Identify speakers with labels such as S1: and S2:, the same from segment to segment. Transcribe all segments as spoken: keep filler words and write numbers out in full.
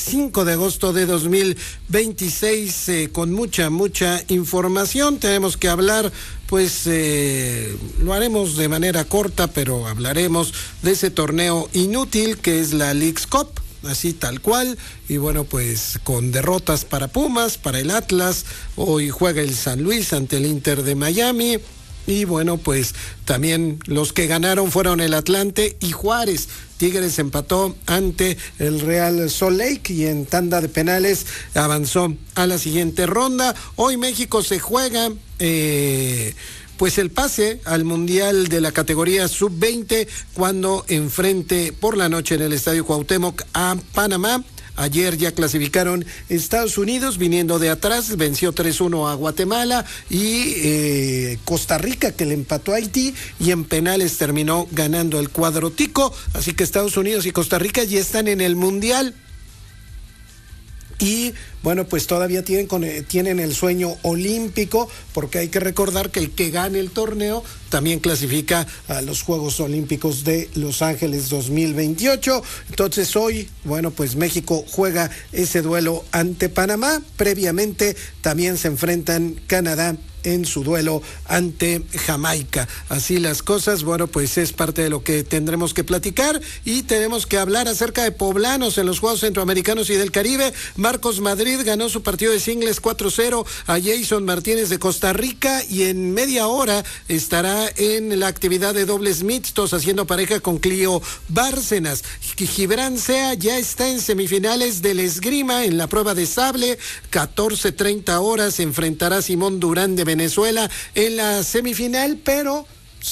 S1: cinco de agosto de dos mil veintiséis, eh, con mucha, mucha información. Tenemos que hablar, pues eh, lo haremos de manera corta, pero hablaremos de ese torneo inútil que es la Leagues Cup, así tal cual, y bueno, pues con derrotas para Pumas, para el Atlas. Hoy juega el San Luis ante el Inter de Miami. Y bueno, pues también los que ganaron fueron el Atlante y Juárez. Tigres empató ante el Real Salt Lake y en tanda de penales avanzó a la siguiente ronda. Hoy México se juega eh, pues el pase al Mundial de la categoría sub veinte cuando enfrente por la noche en el Estadio Cuauhtémoc a Panamá. Ayer ya clasificaron Estados Unidos, viniendo de atrás, venció tres uno a Guatemala, y eh, Costa Rica, que le empató a Haití, y en penales terminó ganando el cuadro tico. Así que Estados Unidos y Costa Rica ya están en el Mundial. Y bueno, pues todavía tienen, con, tienen el sueño olímpico, porque hay que recordar que el que gane el torneo también clasifica a los Juegos Olímpicos de Los Ángeles dos mil veintiocho. Entonces hoy, bueno, pues México juega ese duelo ante Panamá. Previamente también se enfrentan Canadá en su duelo ante Jamaica. Así las cosas, bueno, pues es parte de lo que tendremos que platicar, y tenemos que hablar acerca de poblanos en los Juegos Centroamericanos y del Caribe. Marcos Madrid ganó su partido de singles cuatro cero a Jason Martínez de Costa Rica, y en media hora estará en la actividad de dobles mixtos haciendo pareja con Clio Bárcenas. Gibran Sea ya está en semifinales del esgrima en la prueba de sable. catorce treinta horas enfrentará a Simón Durán de Venezuela en la semifinal, pero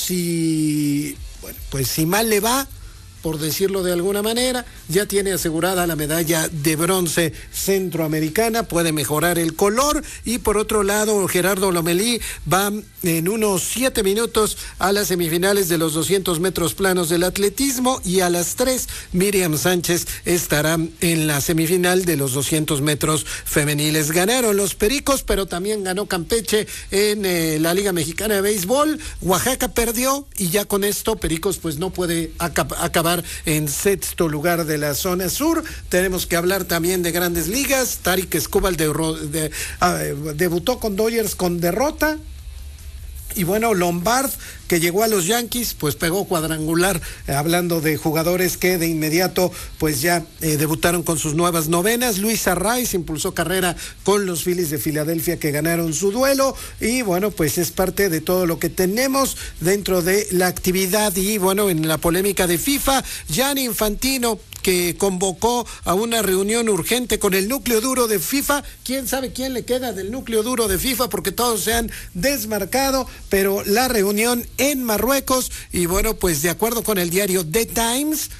S1: si, bueno, pues si mal le va, por decirlo de alguna manera, ya tiene asegurada la medalla de bronce centroamericana, puede mejorar el color. Y por otro lado, Gerardo Lomelí va en unos siete minutos a las semifinales de los doscientos metros planos del atletismo, y a las tres Miriam Sánchez estará en la semifinal de los doscientos metros femeniles. Ganaron los Pericos, pero también ganó Campeche en eh, la Liga Mexicana de Béisbol. Oaxaca perdió, y ya con esto Pericos pues no puede acabar acabar en sexto lugar de la zona sur. Tenemos que hablar también de Grandes Ligas. Tarik Skubal de, de, uh, debutó con Dodgers con derrota. Y bueno, Lombard, que llegó a los Yankees, pues pegó cuadrangular, eh, hablando de jugadores que de inmediato pues ya eh, debutaron con sus nuevas novenas. Luis Arraez impulsó carrera con los Phillies de Filadelfia, que ganaron su duelo. Y bueno, pues es parte de todo lo que tenemos dentro de la actividad. Y bueno, en la polémica de FIFA, Gianni Infantino, que convocó a una reunión urgente con el núcleo duro de FIFA. Quién sabe quién le queda del núcleo duro de FIFA, porque todos se han desmarcado, pero la reunión en Marruecos, y bueno, pues de acuerdo con el diario The Times,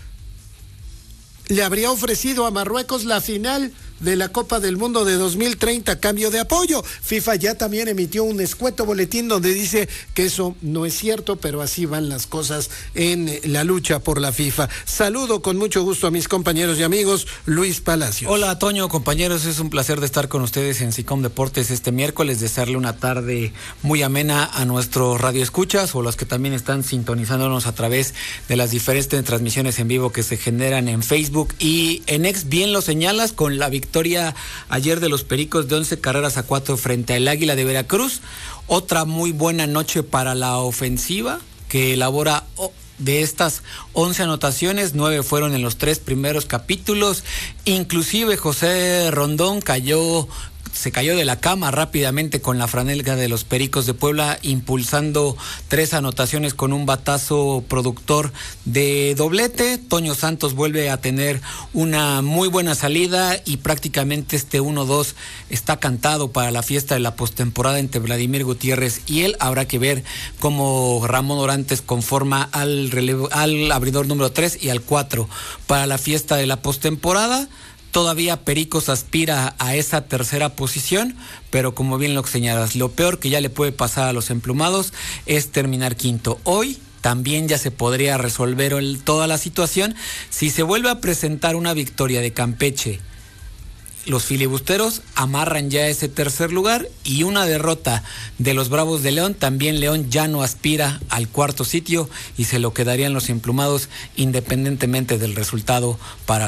S1: le habría ofrecido a Marruecos la final de la Copa del Mundo de dos mil treinta a cambio de apoyo. FIFA ya también emitió un escueto boletín donde dice que eso no es cierto, pero así van las cosas en la lucha por la FIFA. Saludo con mucho gusto a mis compañeros y amigos. Luis Palacios.
S2: Hola, Toño, compañeros, es un placer de estar con ustedes en SICOM Deportes este miércoles, desearle una tarde muy amena a nuestros radioescuchas, o los que también están sintonizándonos a través de las diferentes transmisiones en vivo que se generan en Facebook y en X. Bien lo señalas, con la victoria victoria ayer de los Pericos de once carreras a cuatro frente al Águila de Veracruz. Otra muy buena noche para la ofensiva, que elabora oh, de estas once anotaciones, nueve fueron en los tres primeros capítulos. Inclusive José Rondón cayó se cayó de la cama rápidamente con la franela de los Pericos de Puebla, impulsando tres anotaciones con un batazo productor de doblete. Toño Santos vuelve a tener una muy buena salida, y prácticamente este uno dos está cantado para la fiesta de la postemporada entre Vladimir Gutiérrez y él. Habrá que ver cómo Ramón Orantes conforma al relevo, al abridor número tres y al cuatro para la fiesta de la postemporada. Todavía Pericos aspira a esa tercera posición, pero como bien lo señalas, lo peor que ya le puede pasar a los emplumados es terminar quinto. Hoy también ya se podría resolver el, toda la situación si se vuelve a presentar una victoria de Campeche. Los filibusteros amarran ya ese tercer lugar, y una derrota de los Bravos de León, también León ya no aspira al cuarto sitio y se lo quedarían los emplumados independientemente del resultado para